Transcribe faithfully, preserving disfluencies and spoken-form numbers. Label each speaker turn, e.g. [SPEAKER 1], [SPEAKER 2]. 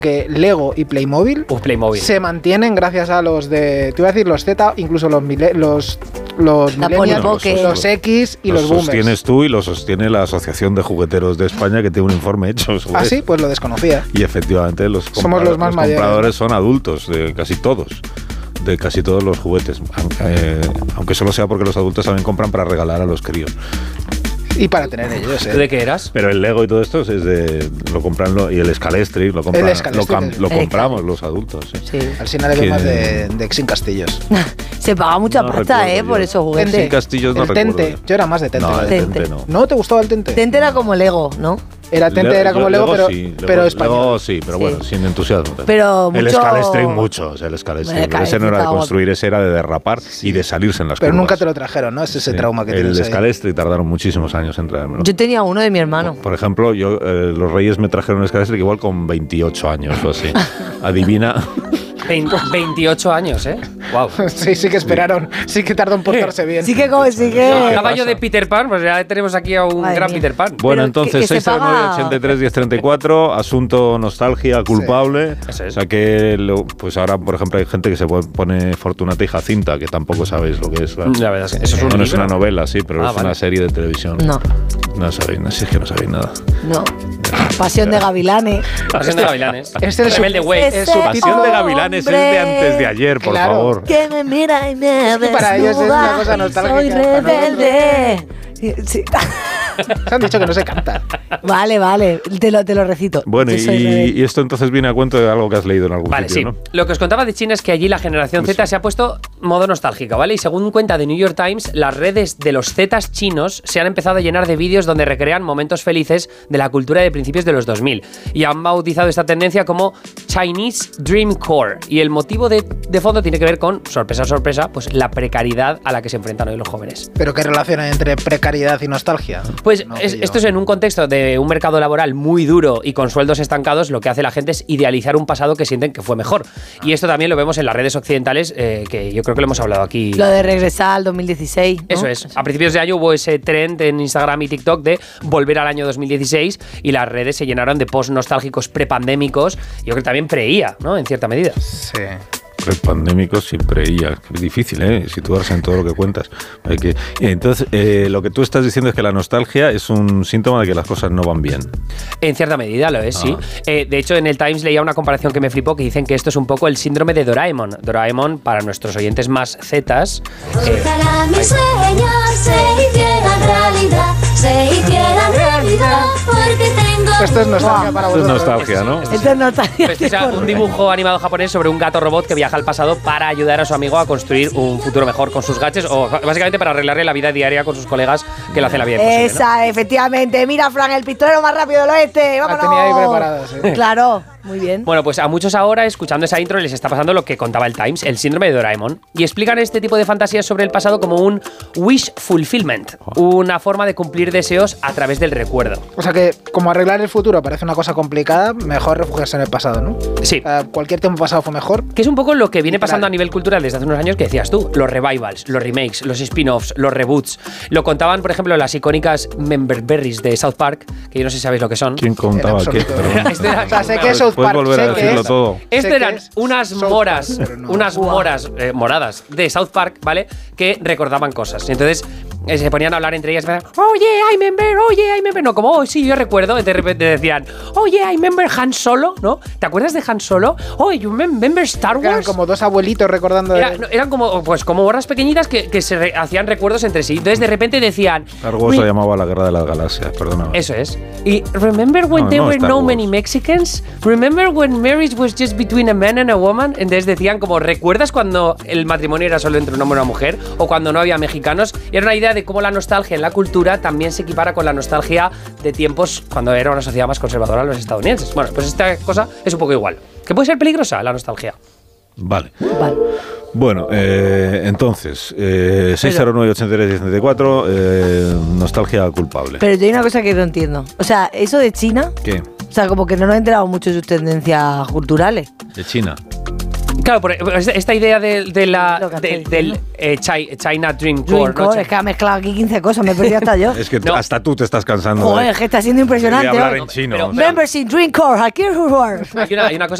[SPEAKER 1] que Lego y Playmobil,
[SPEAKER 2] Uf, Playmobil
[SPEAKER 1] se mantienen gracias a los de, te iba a decir los Z, incluso los mile, los los millennials, los, los X y los, los boomers.
[SPEAKER 3] Los sostienes tú y lo sostiene la Asociación de Jugueteros de España, que tiene un informe hecho sobre
[SPEAKER 1] Ah, sí, pues lo desconocía.
[SPEAKER 3] Y efectivamente los,
[SPEAKER 1] Somos los, más
[SPEAKER 3] los compradores
[SPEAKER 1] mayores,
[SPEAKER 3] son adultos, de casi todos. De casi todos los juguetes, eh, aunque solo sea porque los adultos también compran para regalar a los críos.
[SPEAKER 1] Y para tener ellos, ¿eh?
[SPEAKER 2] ¿De qué eras?
[SPEAKER 3] Pero el Lego y todo esto es de lo compran lo, y el Scalestri lo compran,
[SPEAKER 1] el Scalestri,
[SPEAKER 3] lo, cam, lo
[SPEAKER 1] el
[SPEAKER 3] compramos los adultos. ¿Sí?
[SPEAKER 1] Sí. Al final hay más de, de Xin Castillos.
[SPEAKER 4] Se paga mucha
[SPEAKER 3] no
[SPEAKER 4] pasta, eh,
[SPEAKER 3] yo.
[SPEAKER 4] por esos juguetes.
[SPEAKER 3] Xin Castillos no
[SPEAKER 1] el
[SPEAKER 3] recuerdo.
[SPEAKER 1] Tente, yo era más de Tente.
[SPEAKER 3] No, el
[SPEAKER 4] Tente.
[SPEAKER 3] Tente no.
[SPEAKER 1] ¿No te gustaba el Tente?
[SPEAKER 4] Tente era como Lego, ¿no?
[SPEAKER 1] Era Tente, era como Lego, pero,
[SPEAKER 3] sí,
[SPEAKER 1] pero
[SPEAKER 3] Lego,
[SPEAKER 1] español.
[SPEAKER 3] Lego sí, pero
[SPEAKER 4] Sí.
[SPEAKER 3] bueno, sin entusiasmo.
[SPEAKER 4] Pero
[SPEAKER 3] el
[SPEAKER 4] mucho-
[SPEAKER 3] Scalestri mucho, o sea, el Scalestri.
[SPEAKER 4] El
[SPEAKER 3] Pero ese no era de
[SPEAKER 4] Scalestri
[SPEAKER 3] construir, ese era de derrapar y de salirse en las
[SPEAKER 1] Pero
[SPEAKER 3] curvas.
[SPEAKER 1] nunca te lo trajeron, ¿no? Es ese
[SPEAKER 3] Sí.
[SPEAKER 1] trauma que
[SPEAKER 3] el
[SPEAKER 1] tienes ahí.
[SPEAKER 3] Scalestri tardaron muchísimos años en traérmelo.
[SPEAKER 4] Yo tenía uno de mi hermano.
[SPEAKER 3] Por ejemplo, yo eh, los Reyes me trajeron un Scalestri igual con veintiocho años o así. Adivina.
[SPEAKER 2] veintiocho años, ¿eh? Wow.
[SPEAKER 1] Sí, sí que esperaron. Sí que tardó en portarse bien.
[SPEAKER 4] Sí que como sí que.
[SPEAKER 2] Caballo de Peter Pan, pues ya tenemos aquí a un
[SPEAKER 4] Madre
[SPEAKER 2] gran
[SPEAKER 4] mía.
[SPEAKER 2] Peter Pan.
[SPEAKER 3] Bueno,
[SPEAKER 4] Pero
[SPEAKER 3] entonces
[SPEAKER 4] que- que se
[SPEAKER 3] seis cero nueve
[SPEAKER 4] paga-
[SPEAKER 3] ochenta y tres diez treinta y cuatro, asunto nostalgia culpable.
[SPEAKER 2] Eso es.
[SPEAKER 3] O sea que, lo- pues ahora, por ejemplo, hay gente que se pone Fortunata y Jacinta, que tampoco sabéis lo que es. ¿verdad?
[SPEAKER 2] La verdad es que eso es un
[SPEAKER 3] no, no es
[SPEAKER 2] libro.
[SPEAKER 3] una novela, sí, pero
[SPEAKER 2] Ah,
[SPEAKER 3] es
[SPEAKER 2] vale.
[SPEAKER 3] una serie de televisión.
[SPEAKER 4] No,
[SPEAKER 3] No sabéis, no, si es que no sabéis nada.
[SPEAKER 4] no. Pasión de Gavilanes.
[SPEAKER 2] Pasión de Gavilanes.
[SPEAKER 1] Este es
[SPEAKER 2] Rebelde
[SPEAKER 1] su-
[SPEAKER 2] Way.
[SPEAKER 1] es su
[SPEAKER 4] Ese
[SPEAKER 3] Pasión de Gavilanes es de
[SPEAKER 4] hombre
[SPEAKER 3] antes de ayer, por
[SPEAKER 1] Claro.
[SPEAKER 3] favor.
[SPEAKER 4] Que me mira y me
[SPEAKER 1] que para ellos es una
[SPEAKER 4] desnuda
[SPEAKER 1] cosa
[SPEAKER 4] y
[SPEAKER 1] nostálgica,
[SPEAKER 4] soy
[SPEAKER 1] para
[SPEAKER 4] rebelde. Sí.
[SPEAKER 1] Se han dicho que no se canta.
[SPEAKER 4] Vale, vale, te lo, te lo recito.
[SPEAKER 3] Bueno,
[SPEAKER 4] Yo soy
[SPEAKER 3] y,
[SPEAKER 4] rebelde.
[SPEAKER 3] y esto entonces viene a cuento de algo que has leído en algún
[SPEAKER 2] Vale,
[SPEAKER 3] sitio,
[SPEAKER 2] sí.
[SPEAKER 3] ¿no?
[SPEAKER 2] Lo que os contaba de China es que allí la generación Z se ha puesto modo nostálgica, ¿vale? Y según cuenta de New York Times, las redes de los Zetas chinos se han empezado a llenar de vídeos donde recrean momentos felices de la cultura de principios de los dos mil. Y han bautizado esta tendencia como Chinese Dream Core. Y el motivo de, de fondo tiene que ver con, sorpresa, sorpresa, pues la precariedad a la que se enfrentan hoy los jóvenes.
[SPEAKER 1] ¿Pero qué relación hay entre precariedad y nostalgia?
[SPEAKER 2] Pues
[SPEAKER 1] No,
[SPEAKER 2] es-
[SPEAKER 1] que yo-
[SPEAKER 2] esto es en un contexto de un mercado laboral muy duro y con sueldos estancados, lo que hace la gente es idealizar un pasado que sienten que fue mejor. Y esto también lo vemos en las redes occidentales, eh, que yo creo que lo hemos hablado aquí.
[SPEAKER 4] Lo de regresar al dos mil dieciséis, ¿no?
[SPEAKER 2] Eso es. A principios de año hubo ese trend en Instagram y TikTok de volver al año dos mil dieciséis y las redes se llenaron de posts nostálgicos prepandémicos. Yo creo que también pre-I A, ¿no? En cierta medida.
[SPEAKER 1] Sí.
[SPEAKER 3] Pandémicos siempre y ya. Es difícil, ¿eh? Situarse en todo lo que cuentas. Hay que, entonces, eh, lo que tú estás diciendo es que la nostalgia es un síntoma de que las cosas no van bien.
[SPEAKER 2] En cierta medida lo es, sí.
[SPEAKER 3] Ah.
[SPEAKER 2] Eh, de hecho, en el Times leía una comparación que me flipó que dicen que esto es un poco el síndrome de Doraemon. Doraemon, para nuestros oyentes más zetas, eh,
[SPEAKER 5] Ojalá mis sueños se hicieran realidad, se hicieran realidad, porque tengo...
[SPEAKER 1] Esto es nostalgia para
[SPEAKER 3] Esto es
[SPEAKER 1] vosotros.
[SPEAKER 3] nostalgia, ¿no?
[SPEAKER 4] Esto es nostalgia.
[SPEAKER 2] Pues, o sea, un dibujo animado japonés sobre un gato robot que viaja al pasado para ayudar a su amigo a construir un futuro mejor con sus gadgets o básicamente para arreglarle la vida diaria con sus colegas que lo hacen la vida imposible, ¿no?
[SPEAKER 4] Esa, efectivamente. Mira, Fran, el pistolero más rápido del oeste.
[SPEAKER 1] La
[SPEAKER 4] ¡Vámonos!
[SPEAKER 1] tenía ahí preparada, sí.
[SPEAKER 4] Claro, muy bien.
[SPEAKER 2] Bueno, pues a muchos ahora, escuchando esa intro, les está pasando lo que contaba el Times, el síndrome de Doraemon. Y explican este tipo de fantasías sobre el pasado como un wish fulfillment, una forma de cumplir deseos a través del recuerdo.
[SPEAKER 1] O sea que, como arreglar el futuro parece una cosa complicada, mejor refugiarse en el pasado, ¿no?
[SPEAKER 2] Sí.
[SPEAKER 1] Eh, cualquier tiempo pasado fue mejor.
[SPEAKER 2] Que es un poco lo que viene
[SPEAKER 1] Literal.
[SPEAKER 2] pasando a nivel cultural desde hace unos años que decías tú, los revivals, los remakes, los spin-offs, los reboots. Lo contaban, por ejemplo, las icónicas Member Berries de South Park, que yo no sé si sabéis lo que son.
[SPEAKER 3] ¿Quién contaba
[SPEAKER 1] En
[SPEAKER 3] qué?
[SPEAKER 1] absoluto.
[SPEAKER 3] Perdón.
[SPEAKER 2] Esto era-
[SPEAKER 1] O sea, sé que es South
[SPEAKER 3] Puedes
[SPEAKER 1] Park,
[SPEAKER 3] volver a
[SPEAKER 1] sé que
[SPEAKER 3] decirlo
[SPEAKER 1] es-
[SPEAKER 3] todo.
[SPEAKER 2] Esto
[SPEAKER 1] sé que
[SPEAKER 2] eran
[SPEAKER 1] es
[SPEAKER 2] unas
[SPEAKER 1] South
[SPEAKER 2] moras,
[SPEAKER 1] Park, pero no.
[SPEAKER 2] unas moras eh, moradas de South Park, ¿vale? Que recordaban cosas. Y entonces eh, se ponían a hablar entre ellas, oye, I remember, oye, I remember. No, como, oh, sí, yo recuerdo. Y de repente decían, oye, I remember Han Solo, ¿no? ¿Te acuerdas de Han Solo? Oye, you remember Star
[SPEAKER 1] Que eran
[SPEAKER 2] Wars?
[SPEAKER 1] como dos abuelitos recordando...
[SPEAKER 2] Era-
[SPEAKER 1] de-
[SPEAKER 2] no, eran como, pues, como moras pequeñitas que, que se re- hacían recuerdos entre sí. Entonces de repente decían,
[SPEAKER 3] Star Wars se llamaba la Guerra de las Galaxias, perdona.
[SPEAKER 2] eso es. Y remember when
[SPEAKER 3] No,
[SPEAKER 2] there
[SPEAKER 3] no
[SPEAKER 2] were
[SPEAKER 3] Star
[SPEAKER 2] no
[SPEAKER 3] Wars.
[SPEAKER 2] many Mexicans? Remember when marriage was just between a man and a woman? Entonces decían como, ¿recuerdas cuando el matrimonio era solo entre un hombre y una mujer? O cuando no había mexicanos. Y era una idea de cómo la nostalgia en la cultura también se equipara con la nostalgia de tiempos cuando era una sociedad más conservadora los estadounidenses. Bueno, pues esta cosa es un poco igual. Que puede ser peligrosa la nostalgia.
[SPEAKER 3] Vale.
[SPEAKER 4] Vale.
[SPEAKER 3] Bueno, eh, entonces, eh, seis cero nueve ochenta y tres diez treinta y cuatro, eh, nostalgia culpable.
[SPEAKER 4] Pero yo hay una cosa que no entiendo. O sea, eso de China,
[SPEAKER 3] ¿Qué?
[SPEAKER 4] o sea, como que no nos he enterado mucho de sus tendencias culturales.
[SPEAKER 3] De China.
[SPEAKER 2] Claro, por, esta idea de, de la, de, del eh, China Dream Core.
[SPEAKER 4] Dream Core, ¿no? Es que ha mezclado aquí quince cosas, me he perdido hasta yo.
[SPEAKER 3] Es que
[SPEAKER 2] no.
[SPEAKER 3] hasta tú te estás cansando.
[SPEAKER 4] Joder, es que está siendo impresionante.
[SPEAKER 3] De hablar en chino.
[SPEAKER 4] Pero, o sea. Membership Dream Core, aquí es
[SPEAKER 2] hay una, hay una cosa